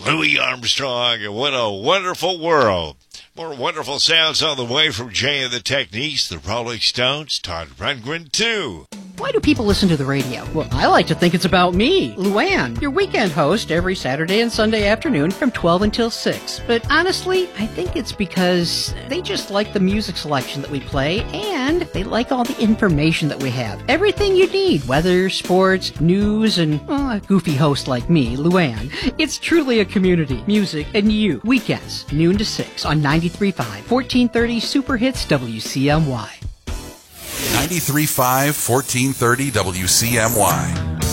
Louis Armstrong, and what a wonderful world. More wonderful sounds on the way from Jay and the Techniques, the Rolling Stones, Todd Rundgren, too. Why do people listen to the radio? Well, I like to think it's about me, Luann, your weekend host every Saturday and Sunday afternoon from 12 until 6. But honestly, I think it's because they just like the music selection that we play, and they like all the information that we have. Everything you need, weather, sports, news, and a goofy host like me, Luann. It's truly a community. Music and you. Weekends, noon to 6 on 93.5, 1430 Super Hits WCMY. 93.5, 1430 WCMY.